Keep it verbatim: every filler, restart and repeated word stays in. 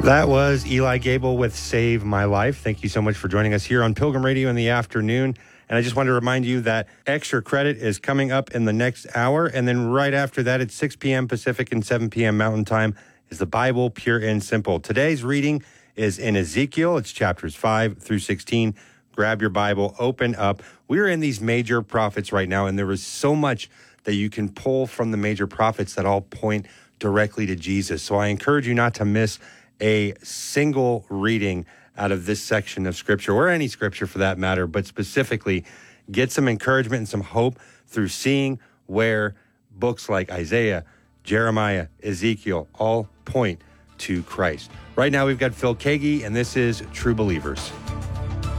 That was Eli Gable with Save My Life. Thank you so much for joining us here on Pilgrim Radio in the afternoon. And I just wanted to remind you that extra credit is coming up in the next hour. And then right after that, at six p.m. Pacific and seven p.m. Mountain Time, is the Bible Pure and Simple. Today's reading is in Ezekiel. It's chapters five through sixteen. Grab your Bible, open up. We're in these major prophets right now, and there is so much that you can pull from the major prophets that all point directly to Jesus. So I encourage you not to miss a single reading out of this section of Scripture, or any Scripture for that matter, but specifically get some encouragement and some hope through seeing where books like Isaiah, Jeremiah, Ezekiel all point to Christ. Right now we've got Phil Keaggy, and this is True Believers.